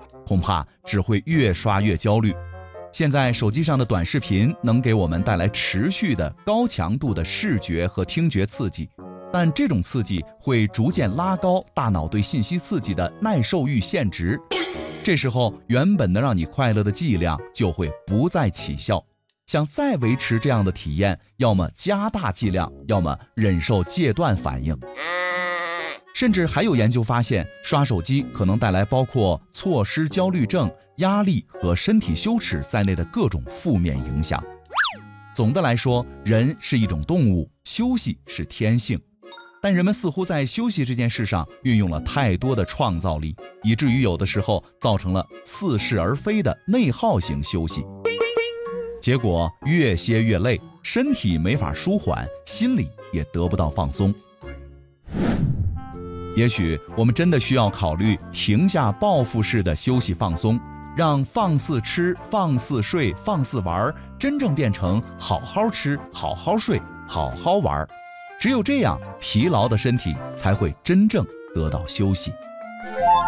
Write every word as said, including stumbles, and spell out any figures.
恐怕只会越刷越焦虑。现在手机上的短视频能给我们带来持续的高强度的视觉和听觉刺激，但这种刺激会逐渐拉高大脑对信息刺激的耐受阈限值，这时候原本能让你快乐的剂量就会不再起效。想再维持这样的体验，要么加大剂量，要么忍受戒断反应。甚至还有研究发现，刷手机可能带来包括错失焦虑症、压力和身体羞耻在内的各种负面影响。总的来说，人是一种动物，休息是天性，但人们似乎在休息这件事上运用了太多的创造力，以至于有的时候造成了似是而非的内耗型休息，结果越歇越累，身体没法舒缓，心里也得不到放松。也许我们真的需要考虑停下报复式的休息放松，让放肆吃、放肆睡、放肆玩真正变成好好吃、好好睡、好好玩。只有这样，疲劳的身体才会真正得到休息。